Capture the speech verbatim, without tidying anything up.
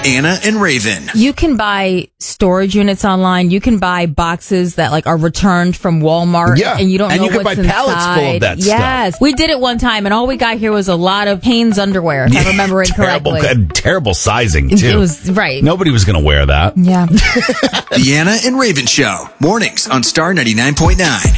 Anna and Raven. You can buy storage units online. You can buy boxes that like are returned from Walmart. Yeah. And you don't And know you can what's buy pallets inside. full of that yes. stuff. We did it one time, and all we got here was a lot of Hanes underwear, if I remember it terrible, correctly. terrible sizing, too. It was, right. Nobody was going to wear that. Yeah. The Anna and Raven Show. Mornings on Star ninety-nine point nine.